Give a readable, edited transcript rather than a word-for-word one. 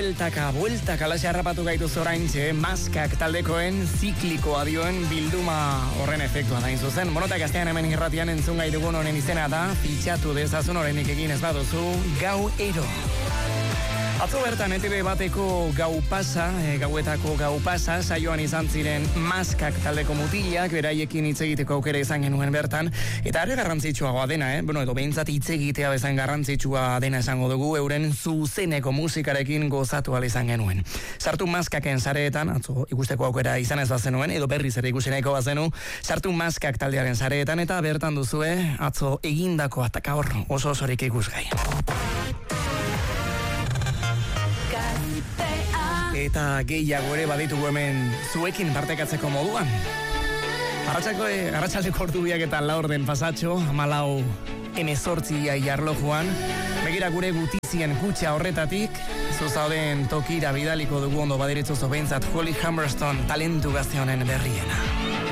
bueltaka alaxe harrapatu gaitu zoraintxe, Maskak taldekoen ziklikoa dioen bilduma horren efektua da zuzen. Monotak astean hemen irratian entzun gai dugun honen izena da, pitxatu dezazun horrenik egin ez baduzu, Gau Ero. Atzo bertan ETV bateko gauetako gau pasa, saioan izan ziren Maskak taldeko mutilak, beraiekin hitz egiteko aukera izan genuen bertan, eta are garrantzitsuagoa dena, edo behintzat hitz egitea bezain garrantzitsua dena esango dugu, euren zuzeneko musikarekin gozatu ahal izan genuen. Sartu Maskaken sareetan, atzo ikusteko aukera izan ez bazenuen, edo berriz ere ikusi nahiko bazenu, sartu Maskak taldearen sareetan, eta bertan duzue, atzo egindako ataka hor oso osorik ikusgai. Eta gehiago ere baditugu hemen zuekin partekatzeko moduan. Arratsaldeko ordubiak eta 4 pasatxo, 14 jarlojuan. Begira gure gutizien kutxa horretatik, zuzauden tokira bidaliko dugu ondo badiritzu zobentzat Holly Humberstone talentu gazte honen berriena.